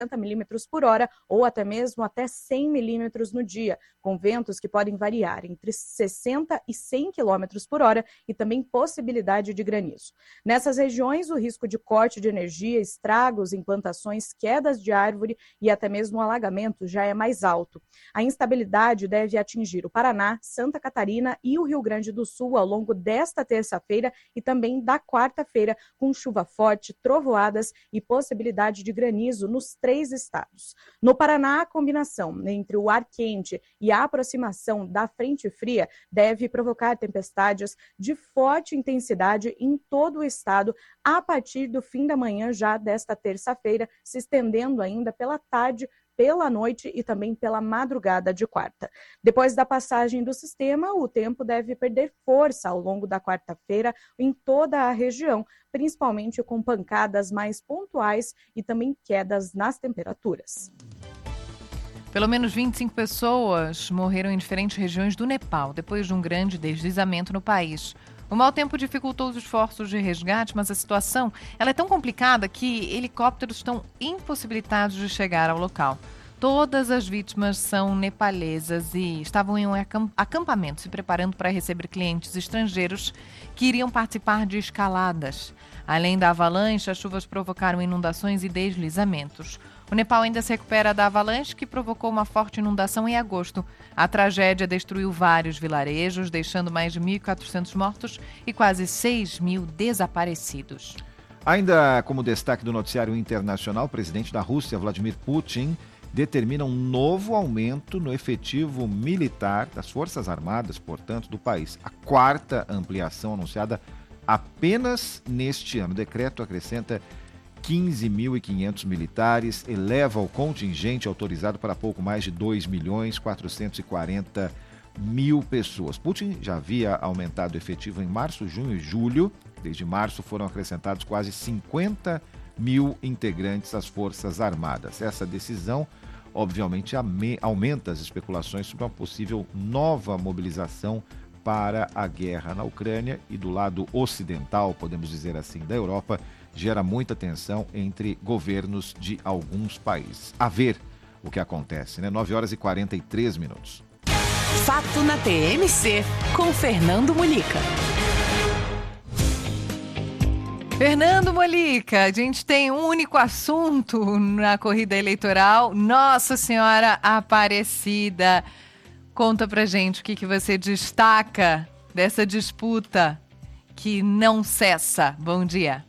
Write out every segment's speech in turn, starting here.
milímetros por hora ou até mesmo até 100 milímetros no dia, com ventos que podem variar entre 60 e 100 quilômetros por hora e também possibilidade de granizo. Nessas regiões, o risco de corte de energia, estragos em plantações, quedas de árvore e até mesmo alagamento já é mais alto. A instabilidade deve atingir o Paraná, Santa Catarina e o Rio Grande do Sul ao longo desta terça-feira e também da quarta-feira, com chuva forte, trovoadas e possibilidade de granizo nos 3 estados. No Paraná, a combinação entre o ar quente e a aproximação da frente fria deve provocar tempestades de forte intensidade em todo o estado a partir do fim da manhã já desta terça-feira, se estendendo ainda pela tarde, pela noite e também pela madrugada de quarta. Depois da passagem do sistema, o tempo deve perder força ao longo da quarta-feira em toda a região, principalmente com pancadas mais pontuais e também quedas nas temperaturas. Pelo menos 25 pessoas morreram em diferentes regiões do Nepal depois de um grande deslizamento no país. O mau tempo dificultou os esforços de resgate, mas a situação ela é tão complicada que helicópteros estão impossibilitados de chegar ao local. Todas as vítimas são nepalesas e estavam em um acampamento se preparando para receber clientes estrangeiros que iriam participar de escaladas. Além da avalanche, as chuvas provocaram inundações e deslizamentos. O Nepal ainda se recupera da avalanche que provocou uma forte inundação em agosto. A tragédia destruiu vários vilarejos, deixando mais de 1.400 mortos e quase 6.000 desaparecidos. Ainda como destaque do noticiário internacional, o presidente da Rússia, Vladimir Putin, determina um novo aumento no efetivo militar das Forças Armadas, portanto, do país. A 4ª ampliação anunciada apenas neste ano. O decreto acrescenta 15.500 militares, eleva o contingente autorizado para pouco mais de 2.440.000 pessoas. Putin já havia aumentado o efetivo em março, junho e julho. Desde março foram acrescentados quase 50.000 integrantes às Forças Armadas. Essa decisão, obviamente, aumenta as especulações sobre uma possível nova mobilização para a guerra na Ucrânia e do lado ocidental, podemos dizer assim, da Europa, gera muita tensão entre governos de alguns países. A ver o que acontece, né? 9h43. Fato na TMC, com Fernando Molica. Fernando Molica, a gente tem um único assunto na corrida eleitoral, Nossa Senhora Aparecida. Conta pra gente o que você destaca dessa disputa que não cessa. Bom dia.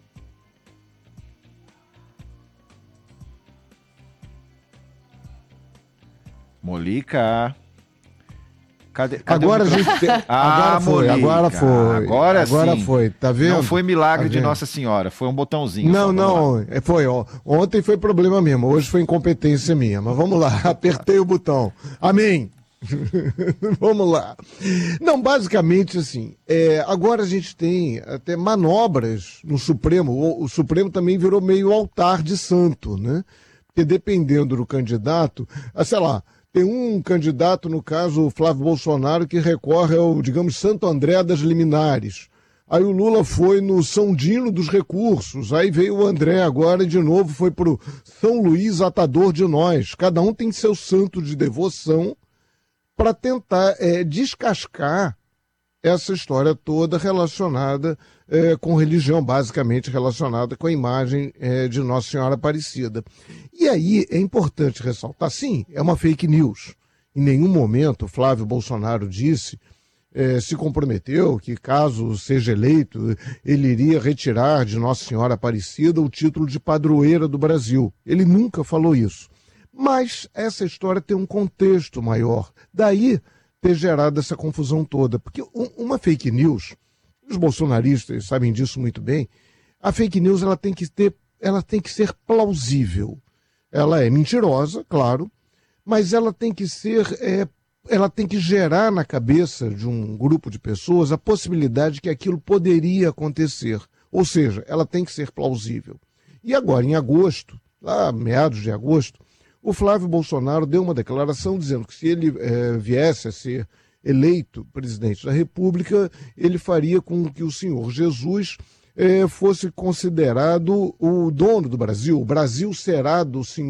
Molica. Cadê agora o a gente agora foi. Agora sim. Foi, tá vendo? Não foi milagre tá de Nossa Senhora, foi um botãozinho. Não, foi, ó. Ontem foi problema mesmo, hoje foi incompetência minha, mas vamos lá, apertei o botão. Amém. Vamos lá. Não, basicamente assim, agora a gente tem até manobras no Supremo, o Supremo também virou meio altar de santo, né? Porque dependendo do candidato, sei lá, tem um candidato, no caso o Flávio Bolsonaro, que recorre ao, digamos, Santo André das Liminares. Aí o Lula foi no São Dino dos Recursos, aí veio o André agora e de novo foi pro São Luís Atador de Nós. Cada um tem seu santo de devoção para tentar descascar essa história toda relacionada com religião, basicamente relacionada com a imagem de Nossa Senhora Aparecida. E aí é importante ressaltar, sim, é uma fake news. Em nenhum momento Flávio Bolsonaro se comprometeu que, caso seja eleito, ele iria retirar de Nossa Senhora Aparecida o título de padroeira do Brasil. Ele nunca falou isso. Mas essa história tem um contexto maior. Daí ter gerado essa confusão toda. Porque uma fake news, os bolsonaristas sabem disso muito bem, a fake news ela tem que ser plausível. Ela é mentirosa, claro, mas ela tem que gerar na cabeça de um grupo de pessoas a possibilidade de que aquilo poderia acontecer. Ou seja, ela tem que ser plausível. E agora, em agosto, lá meados de agosto, o Flávio Bolsonaro deu uma declaração dizendo que se ele viesse a ser eleito presidente da República, ele faria com que o Senhor Jesus fosse considerado o dono do Brasil. O Brasil será do